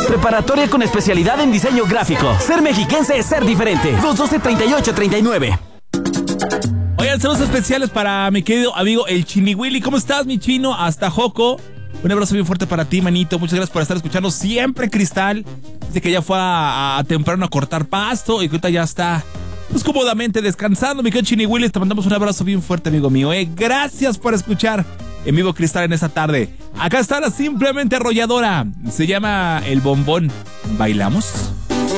Preparatoria con especialidad en diseño gráfico. Ser mexiquense es ser diferente. 212-3839. Oigan, saludos especiales para mi querido amigo el Chini Willy. ¿Cómo estás, mi chino? Hasta Joco. Un abrazo bien fuerte para ti, manito. Muchas gracias por estar escuchando siempre, Cristal. Dice que ya fue a temprano a cortar pasto y que ahorita ya está pues cómodamente descansando. Mi querido Chini Willy, te mandamos un abrazo bien fuerte, amigo mío. Gracias por escuchar en vivo, Cristal, en esta tarde. Acá está la simplemente arrolladora. Se llama El Bombón. ¿Bailamos?